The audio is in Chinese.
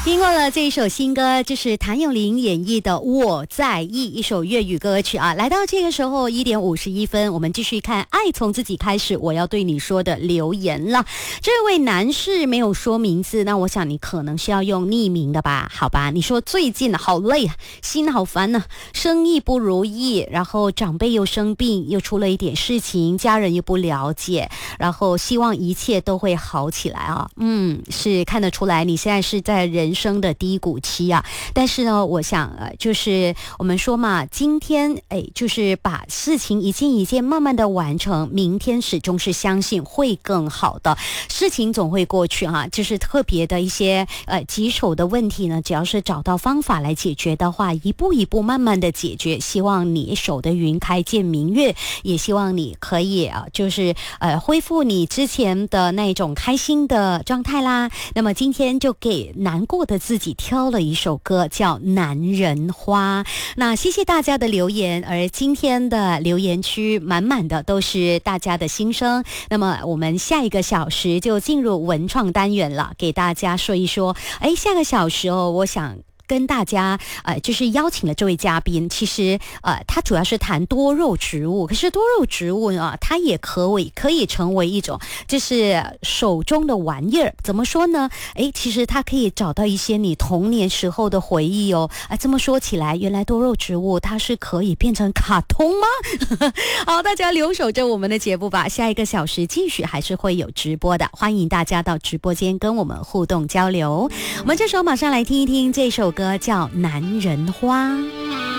听过了这一首新歌，就是谭咏麟演绎的《我在意》，一首粤语歌曲啊。来到这个时候1点51分，我们继续看爱从自己开始我要对你说的留言了。这位男士没有说名字，那我想你可能是要用匿名的吧？好吧，你说最近好累啊，心好烦啊，生意不如意，然后长辈又生病，又出了一点事情，家人又不了解，然后希望一切都会好起来啊。是看得出来你现在是在人生的低谷期啊。但是呢，我想就是我们说嘛，今天就是把事情一件一件慢慢的完成，明天始终是相信会更好的，事情总会过去哈。就是特别的一些棘手的问题呢，只要是找到方法来解决的话，一步一步慢慢的解决，希望你守得云开见明月，也希望你可以就是恢复你之前的那种开心的状态啦。那么今天就给难过的自己挑了一首歌，叫《男人花》。那谢谢大家的留言，而今天的留言区满满的都是大家的心声。那么我们下一个小时就进入文创单元了，给大家说一说。下个小时我想跟大家就是邀请了这位嘉宾，其实他主要是谈多肉植物，可是多肉植物呢，它也可以成为一种就是手中的玩意儿。怎么说呢？其实它可以找到一些你童年时候的回忆哦。这么说起来，原来多肉植物它是可以变成卡通吗？好，大家留守着我们的节目吧，下一个小时继续还是会有直播的，欢迎大家到直播间跟我们互动交流。我们这时候马上来听一听这首歌，叫《男人花》。